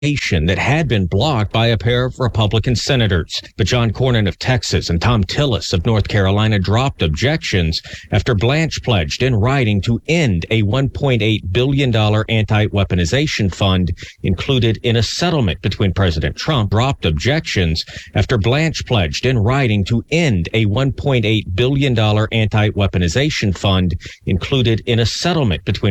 that had been blocked by a pair of Republican senators. But John Cornyn of Texas and Thom Tillis of North Carolina dropped objections after Blanche pledged in writing to end a $1.8 billion anti-weaponization fund included in a settlement between President Trump. Dropped objections after Blanche pledged in writing to end a $1.8 billion anti-weaponization fund included in a settlement between